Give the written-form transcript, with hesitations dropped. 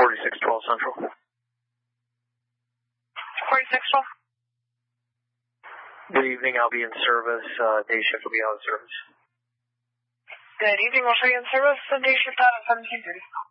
4612 Central. 4612. Good evening, I'll be in service. Day shift will be out of service. Good evening, we'll show you in service. Day shift out at 1730.